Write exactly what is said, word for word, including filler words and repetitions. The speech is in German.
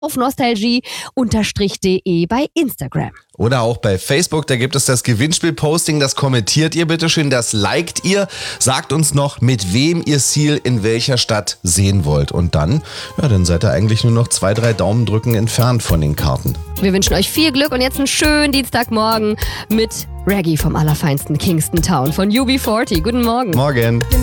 auf nostalgie de bei Instagram. Oder auch bei Facebook, da gibt es das Gewinnspiel-Posting, das kommentiert ihr bitteschön, das liked ihr, sagt uns noch, mit wem ihr Seal in welcher Stadt sehen wollt. Und dann, ja, dann seid ihr eigentlich nur noch zwei, drei Daumen drücken entfernt von den Karten. Wir wünschen euch viel Glück und jetzt einen schönen Dienstagmorgen mit Reggae vom allerfeinsten Kingston Town von U B vierzig. Guten Morgen. Morgen.